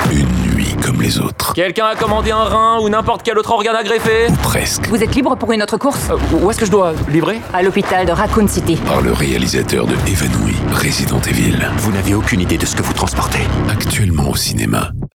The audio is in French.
Une nuit comme les autres. Quelqu'un a commandé un rein ou n'importe quel autre organe à greffer? Ou presque. Vous êtes libre pour une autre course? Où est-ce que je dois livrer? À l'hôpital de Raccoon City. Par le réalisateur de Évanoui, Resident Evil. Vous n'avez aucune idée de ce que vous transportez. Actuellement au cinéma.